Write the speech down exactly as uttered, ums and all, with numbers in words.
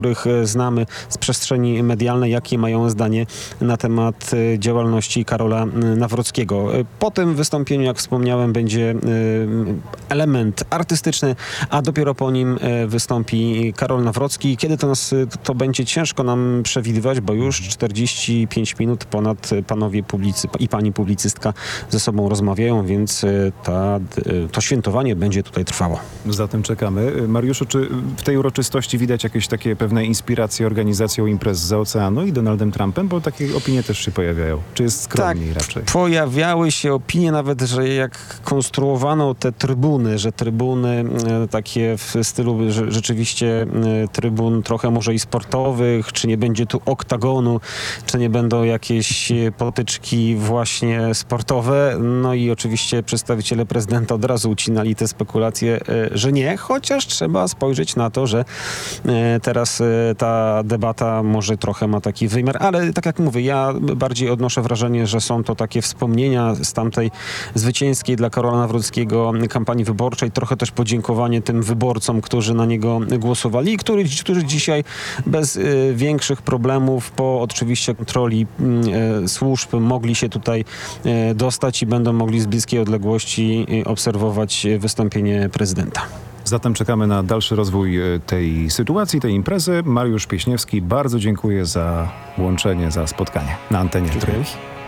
których znamy z przestrzeni medialnej, jakie mają zdanie na temat działalności Karola Nawrockiego. Po tym wystąpieniu, jak wspomniałem, będzie element artystyczny, a dopiero po nim wystąpi Karol Nawrocki. Kiedy to nas to będzie, ciężko nam przewidywać, bo już czterdzieści pięć minut ponad panowie publicy i pani publicystka ze sobą rozmawiają, więc ta, to świętowanie będzie tutaj trwało. Zatem czekamy. Mariuszu, czy w tej uroczystości widać jakieś takie pewne inspiracje organizacją imprez za oceanu i Donaldem Trumpem? Bo takie opinie też się pojawiają. Czy jest skromniej tak, raczej? Pojawiały się opinie nawet, że jak konstruowano te trybuny, że trybuny e, takie w stylu że, rzeczywiście e, trybun trochę może i sportowych, czy nie będzie tu oktagonu, czy nie będą jakieś potyczki właśnie sportowe. No i oczywiście przedstawiciele prezydenta od razu ucinali te spekulacje, e, że nie, chociaż trzeba spojrzeć na to, że e, teraz e, ta debata może trochę ma taki wymiar, ale tak jak mówię, ja bardziej odnoszę wrażenie, że są to takie wspomnienia z tamtej zwycięskiej dla Karola Nawrockiego kampanii wyborczej, trochę też podziękowanie tym wyborcom, którzy na niego głosowali i którzy, którzy dzisiaj bez y, większych problemów po oczywiście kontroli y, służb mogli się tutaj y, dostać i będą mogli z bliskiej odległości y, obserwować wystąpienie prezydenta. Zatem czekamy na dalszy rozwój tej sytuacji, tej imprezy. Mariusz Pieśniewski, bardzo dziękuję za łączenie, za spotkanie na antenie. Dziękuję.